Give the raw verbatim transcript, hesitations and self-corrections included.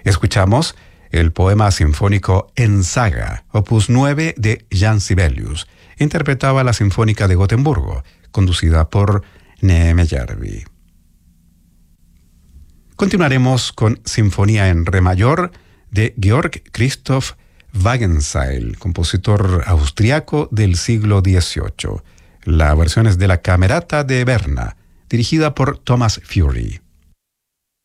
Escuchamos el poema sinfónico En Saga, opus nueve de Jan Sibelius. Interpretaba la Sinfónica de Gotemburgo, conducida por Neeme Järvi. Continuaremos con Sinfonía en Re mayor de Georg Christoph Wagenseil, compositor austriaco del siglo dieciocho. La versión es de la Camerata de Berna, dirigida por Thomas Fury.